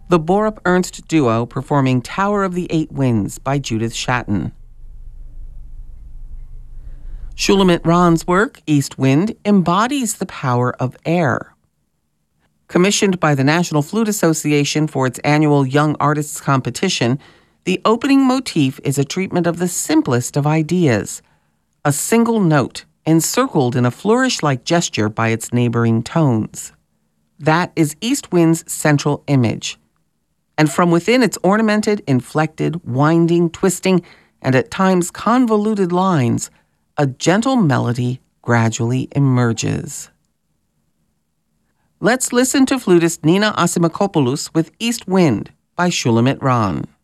The Borup Ernst Duo performing Tower of the Eight Winds by Judith Shatton. Shulamit Ron's work, East Wind, embodies the power of air. Commissioned by the National Flute Association for its annual Young Artists Competition, the opening motif is a treatment of the simplest of ideas, a single note encircled in a flourish-like gesture by its neighboring tones. That is East Wind's central image. And from within its ornamented, inflected, winding, twisting, and at times convoluted lines, a gentle melody gradually emerges. Let's listen to flutist Nina Asimakopoulos with East Wind by Shulamit Ron.